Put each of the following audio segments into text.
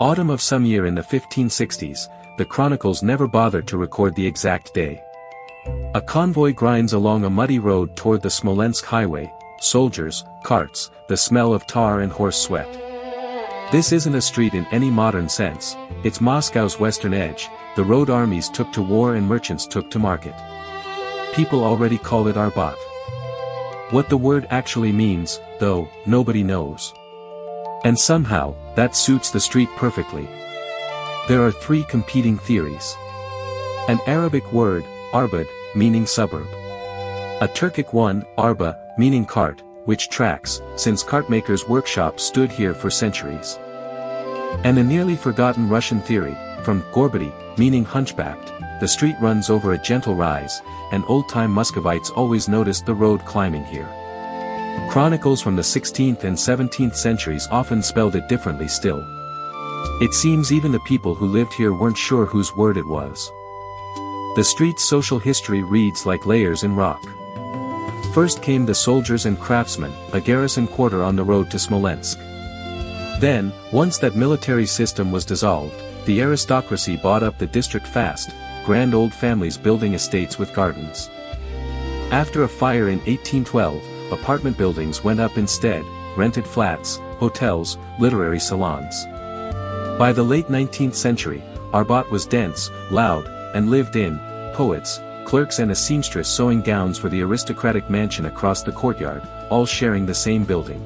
Autumn of some year in the 1560s, the chronicles never bothered to record the exact day. A convoy grinds along a muddy road toward the Smolensk highway, soldiers, carts, the smell of tar and horse sweat. This isn't a street in any modern sense, it's Moscow's western edge. The road armies took to war and merchants took to market. People already call it Arbat. What the word actually means, though, nobody knows. And somehow, that suits the street perfectly. There are three competing theories. An Arabic word, Arbad, meaning suburb. A Turkic one, Arba, meaning cart, which tracks, since cartmakers' workshops stood here for centuries. And a nearly forgotten Russian theory, from Gorbady, meaning hunchbacked, the street runs over a gentle rise, and old-time Muscovites always noticed the road climbing here. Chronicles from the 16th and 17th centuries often spelled it differently still. It seems even the people who lived here weren't sure whose word it was. The street's social history reads like layers in rock. First came the soldiers and craftsmen, a garrison quarter on the road to Smolensk. Then, once that military system was dissolved, the aristocracy bought up the district fast, grand old families building estates with gardens. After a fire in 1812, apartment buildings went up instead, rented flats, hotels, literary salons. By the late 19th century, Arbat was dense, loud, and lived in, poets, clerks and a seamstress sewing gowns for the aristocratic mansion across the courtyard, all sharing the same building.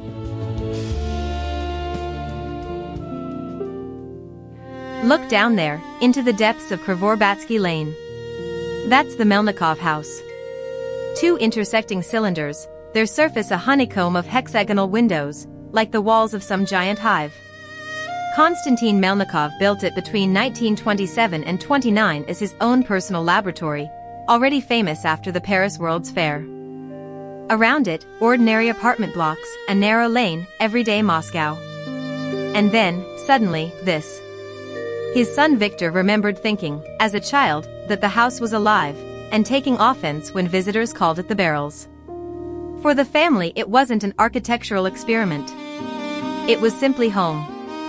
Look down there, into the depths of Krvorbátsky Lane. That's the Melnikov house. Two intersecting cylinders, their surface a honeycomb of hexagonal windows, like the walls of some giant hive. Konstantin Melnikov built it between 1927 and 29 as his own personal laboratory, already famous after the Paris World's Fair. Around it, ordinary apartment blocks, a narrow lane, everyday Moscow. And then, suddenly, this. His son Victor remembered thinking, as a child, that the house was alive, and taking offense when visitors called it the Barrels. For the family it wasn't an architectural experiment. It was simply home.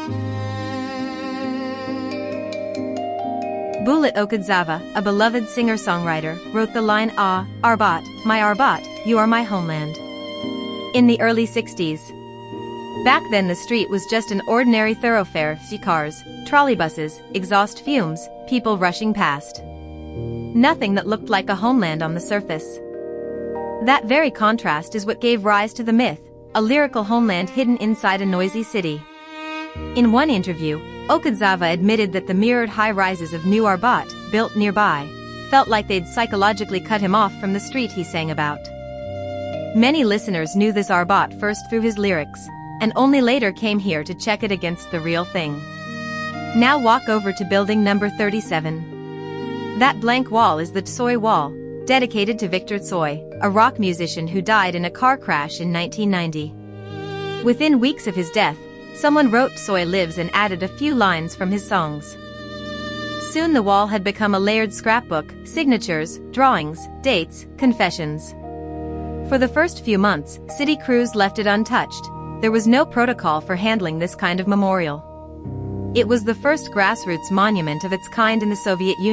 Bulat Okudzava, a beloved singer-songwriter, wrote the line Ah, Arbat, my Arbat, you are my homeland. In the early 60s. Back then the street was just an ordinary thoroughfare, cars, trolleybuses, exhaust fumes, people rushing past. Nothing that looked like a homeland on the surface. That very contrast is what gave rise to the myth, a lyrical homeland hidden inside a noisy city. In one interview, Okudzava admitted that the mirrored high-rises of New Arbat, built nearby, felt like they'd psychologically cut him off from the street he sang about. Many listeners knew this Arbat first through his lyrics, and only later came here to check it against the real thing. Now walk over to building number 37. That blank wall is the Tsoy Wall, dedicated to Viktor Tsoy, a rock musician who died in a car crash in 1990. Within weeks of his death, someone wrote Tsoy lives and added a few lines from his songs. Soon the wall had become a layered scrapbook, signatures, drawings, dates, confessions. For the first few months, city crews left it untouched. There was no protocol for handling this kind of memorial. It was the first grassroots monument of its kind in the Soviet Union.